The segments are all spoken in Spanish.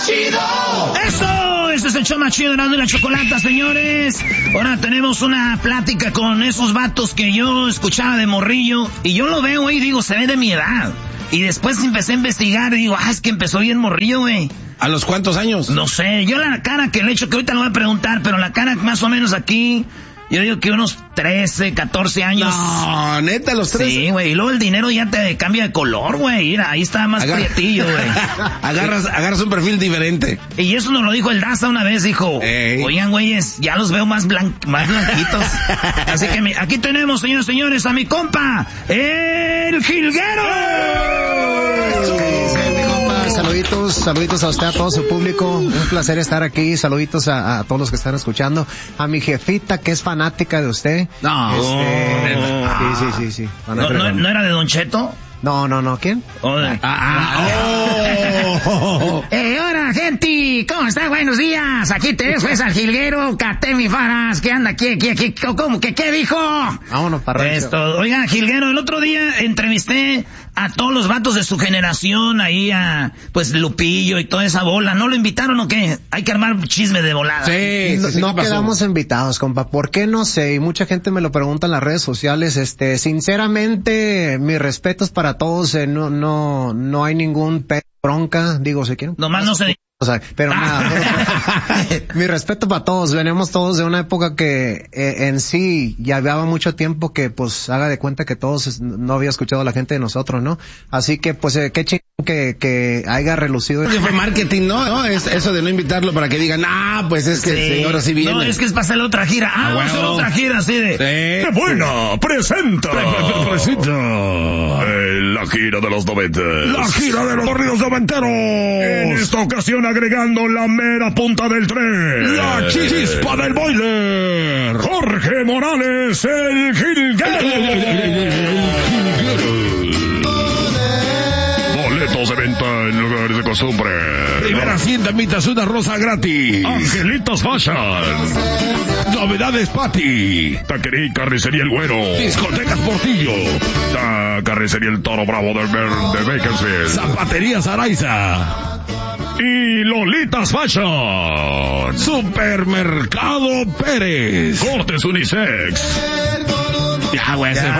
¡Chido! ¡Eso! Este es el show más chido de la Chocolata, señores. Ahora tenemos una plática con esos vatos que yo escuchaba de morrillo. Y yo lo veo, güey, y digo, se ve de mi edad. Y después empecé a investigar y digo, es que empezó bien morrillo, güey. ¿A los cuántos años? No sé, yo la cara que le echo, que ahorita lo voy a preguntar, pero la cara más o menos aquí... Yo digo que unos 13, 14 años. No, neta, los 13. Sí, güey. Y luego el dinero ya te cambia de color, güey. Mira, ahí está más prietillo, güey. agarras un perfil diferente. Y eso nos lo dijo el Daza una vez, dijo. Oigan, güeyes, ya los veo más blanquitos. Así que aquí tenemos, señores, señores, a mi compa, el Jilguero. Saluditos a usted, a todo su público. Un placer estar aquí. Saluditos a todos los que están escuchando. A mi jefita, que es fanática de usted. No. Sí. ¿No era de Don Cheto? No. ¿Quién? Hola, gente. ¿Cómo está? Buenos días. Aquí te ves, pues, al Jilguero. Catemi Faras. ¿Qué anda? ¿Cómo? ¿Qué dijo? Vámonos para esto. Oiga, Jilguero, el otro día entrevisté a todos los vatos de su generación, ahí a, pues, Lupillo y toda esa bola. ¿No lo invitaron o qué? Hay que armar chisme de volada. Sí, no quedamos invitados, compa. ¿Por qué? No sé. Y mucha gente me lo pregunta en las redes sociales. Sinceramente, mis respetos para todos. No hay ningún bronca. Digo, ¿se quieren? Nomás no se... O sea, pero nada, mi respeto para todos. Venimos todos de una época que en sí ya llevaba mucho tiempo que, pues, haga de cuenta que todos no había escuchado a la gente de nosotros, ¿no? Así que, pues, qué chingón que haya relucido. Fue marketing, ¿no? Es eso de no invitarlo para que digan, pues es que el señor así viene. No, es que es para hacer otra gira. Vamos a hacer otra gira así de... ¡Qué buena! ¡Presenta! La gira de los 90. La gira de los corridos noventeros. En esta ocasión agregando la mera punta del tren. La chispa del boiler. Jorge Morales, el Jilguero. Boletos de venta en lugares de costumbre. Primera 100 damitas, una rosa gratis. Angelitos Fashion. Novedades Pati. Taquería y Carnicería El Güero. Discotecas Portillo. La Carnicería El Toro Bravo de Bakersfield. Zapaterías Araiza. Y Lolitas Fashion. Supermercado Pérez. Cortes Unisex. Ya, güey, se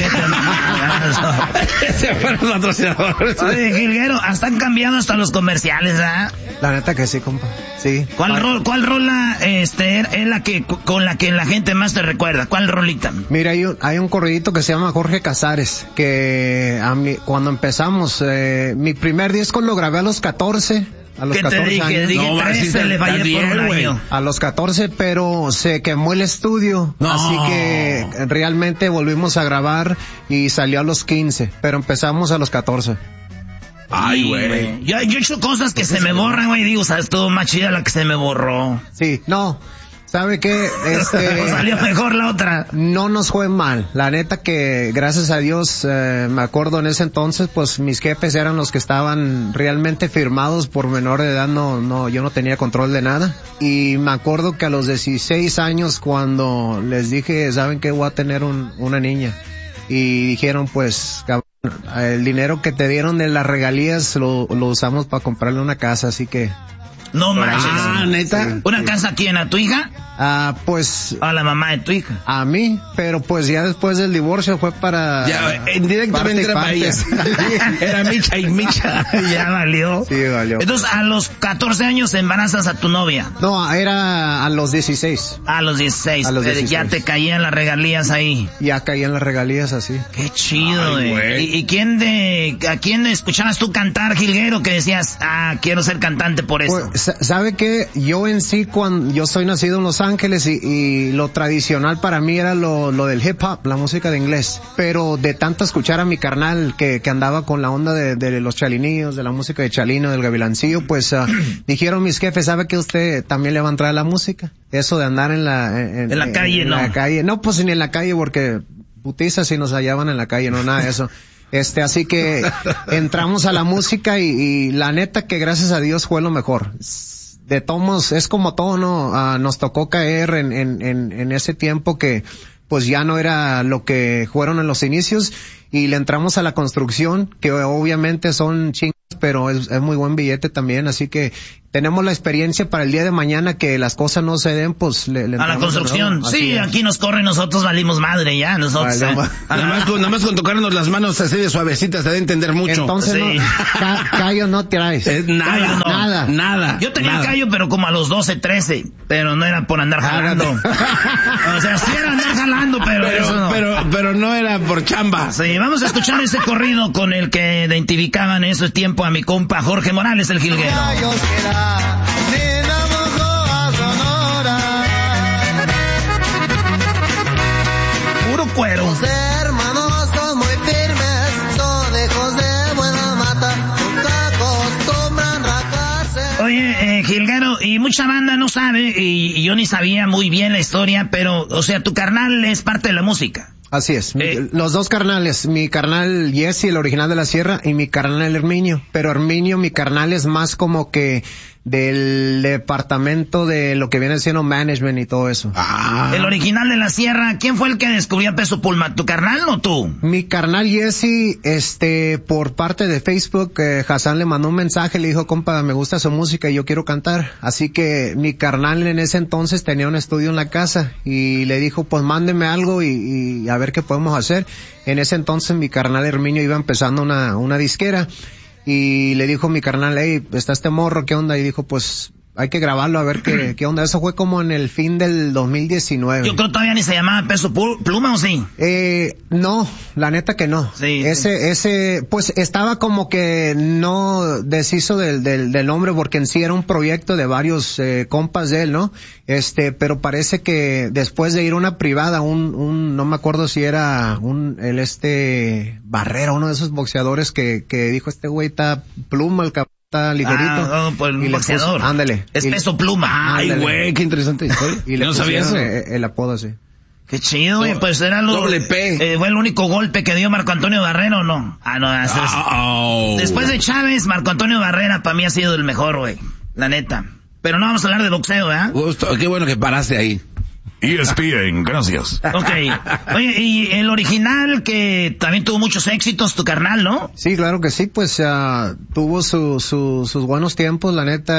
fueron los patrocinadores. Oye, Jilguero, están cambiando hasta los comerciales, ¿ah? La neta que sí, compa. Sí. ¿Cuál rola es la que con la que la gente más te recuerda? ¿Cuál rolita? Mira, hay un corridito que se llama Jorge Casares, que cuando empezamos, mi primer disco lo grabé a los 14. A los 14 años. Dije 13, le fallé por un año. A los 14, pero se quemó el estudio. No. Así que realmente volvimos a grabar y salió a los 15, pero empezamos a los 14. Ay, güey. Yo he hecho cosas que se me borran, güey, digo, sabes, todo más chida la que se me borró. Sí, no. ¿Sabe qué? Salió mejor la otra. No nos fue mal. La neta que, gracias a Dios, me acuerdo en ese entonces, pues mis jefes eran los que estaban realmente firmados por menor de edad. Yo no tenía control de nada. Y me acuerdo que a los 16 años, cuando les dije, ¿saben qué? Voy a tener una niña. Y dijeron, pues, cabrón, el dinero que te dieron de las regalías lo usamos para comprarle una casa, así que... No manches. ¿Neta? Sí. ¿Una casa a quién? ¿A tu hija? Pues... A la mamá de tu hija. A mí, pero pues ya después del divorcio fue para... Ya, indirectamente era para ella. Era Micha y Micha. Ya valió. Sí, valió. Entonces, a los 14 años embarazas a tu novia. No, era a los 16. A los 16. Ya te caían las regalías ahí. Ya caían las regalías así. Qué chido, güey. ¿Y a quién escuchabas tú cantar, Jilguero, que decías, quiero ser cantante por eso? Pues, ¿sabe qué? Yo en sí, cuando yo soy nacido en Los Ángeles y lo tradicional para mí era lo del hip hop, la música de inglés. Pero de tanto escuchar a mi carnal que andaba con la onda de los chalinillos, de la música de Chalino, del Gavilancillo, pues dijeron mis jefes, ¿sabe que usted también le va a entrar a la música? Eso de andar en la calle, ¿no? En la calle. No, pues ni en la calle porque putizas si nos hallaban en la calle, no, nada de eso. Así que entramos a la música y la neta que gracias a Dios fue lo mejor. De todos, es como todo, ¿no? Nos tocó caer en ese tiempo que pues ya no era lo que fueron en los inicios y le entramos a la construcción, que obviamente son chingas, pero es muy buen billete también, así que tenemos la experiencia para el día de mañana que las cosas no se den, pues a la construcción. Sí, aquí nos corren, nosotros valimos madre ya, nosotros. Nada más con tocarnos las manos así de suavecitas te da a entender mucho. Entonces sí. Callo no traes. Nada. Yo tenía callo, pero como a los 12, 13, pero no era por andar jalando. O sea, sí era andar jalando, pero eso no. Pero no era por chamba. Sí, vamos a escuchar ese corrido con el que identificaban en ese tiempo a mi compa Jorge Morales, el jilguero. Puro cuero. Los hermanos son muy firmes, son hijos de buena mata, nunca acostumbran rajarse. Oye, jilguero, y mucha banda no sabe, y yo ni sabía muy bien la historia, pero, o sea, tu carnal es parte de la música. Así es, los dos carnales, mi carnal Jesse, el original de la Sierra, y mi carnal Herminio, pero Herminio, mi carnal es más como que del departamento de lo que viene siendo management y todo eso. El original de la Sierra, ¿quién fue el que descubrió a Peso Pluma? ¿Tu carnal o tú? Mi carnal Jesse, por parte de Facebook, Hassan le mandó un mensaje, le dijo, compa, me gusta su música y yo quiero cantar. Así que mi carnal en ese entonces tenía un estudio en la casa y le dijo, pues mándeme algo y a ver qué podemos hacer. En ese entonces mi carnal Herminio iba empezando una disquera. Y le dijo mi carnal, hey, está este morro, ¿qué onda? Y dijo, pues, hay que grabarlo a ver qué onda. Eso fue como en el fin del 2019. Yo creo que todavía ni se llamaba Peso Pluma, ¿o sí? No, la neta que no. Sí. Ese, pues, estaba como que no deshizo del nombre porque en sí era un proyecto de varios, compas de él, ¿no? Pero parece que después de ir a una privada, no me acuerdo si era Barrera, uno de esos boxeadores que dijo, este güey está Pluma, el cabrón. Está ligerito. Pues el boxeador. Ándale. Es Peso Pluma. Ay, güey, qué interesante historia. Y le no sabía eso. El apodo así. Qué chido, güey. Pues era Doble P. Fue el único golpe que dio Marco Antonio Barrera, ¿o no? No. Después de Chávez, Marco Antonio Barrera para mí ha sido el mejor, güey. La neta. Pero no vamos a hablar de boxeo, ¿verdad? Qué bueno que paraste ahí. ESPN, gracias. Ok. Oye, y el original que también tuvo muchos éxitos, tu carnal, ¿no? Sí, claro que sí, pues tuvo sus buenos tiempos, la neta,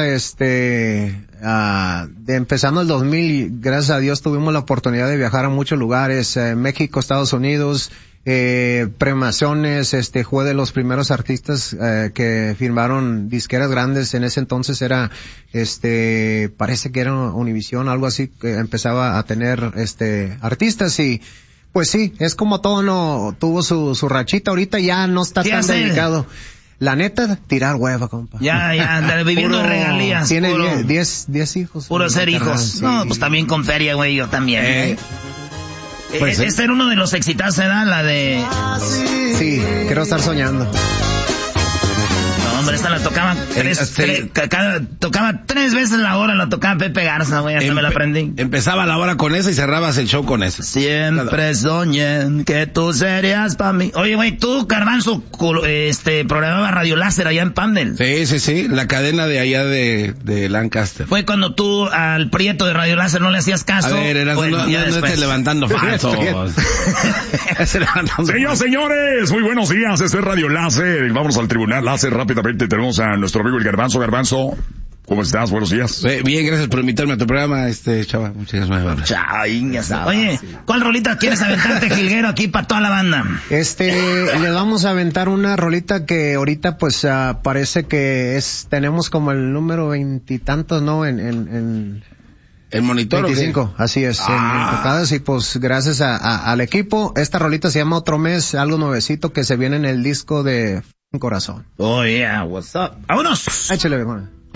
empezando el 2000, gracias a Dios tuvimos la oportunidad de viajar a muchos lugares, México, Estados Unidos, premiaciones, fue de los primeros artistas que firmaron disqueras grandes. En ese entonces era parece que era Univision, algo así, que empezaba a tener artistas. Y pues sí, es como todo, no tuvo su rachita, ahorita ya no está tan dedicado. La neta, tirar hueva, compa. Ya, viviendo de regalías. Tiene 10 hijos. Puro ser hijos. Sí. No, pues también con feria, güey, yo también. Pues este era uno de los exitazos, ¿verdad? La de... Sí, quiero estar soñando. No, hombre, esta la tocaba tocaba 3 veces la hora, la tocaba Pepe Garza, güey, hasta me la aprendí. Empezaba la hora con esa y cerrabas el show con esa. Siempre soñé que tú serías para mí. Oye, güey, tú, Garbanzo, programaba Radio Láser allá en Pandel. Sí, la cadena de allá de Lancaster. Fue cuando tú al Prieto de Radio Láser no le hacías caso. A ver, no estés levantando falsos. Señores, muy buenos días, este es Radio Láser. Vamos al Tribunal Láser rápidamente. Tenemos a nuestro amigo el Garbanzo. Garbanzo, ¿cómo estás? Buenos días. Bien, gracias por invitarme a tu programa, chava. Muchas gracias. Oye, ¿cuál rolita quieres aventarte, jilguero, aquí para toda la banda? Le vamos a aventar una rolita que ahorita pues parece que tenemos como el número 20 y tantos, ¿no? En el monitor. 25, así es, en tocadas, y pues gracias al equipo. Esta rolita se llama Otro Mes, algo nuevecito que se viene en el disco de Corazón. Oh yeah, what's up? ¡Vámonos! Échale, hermano.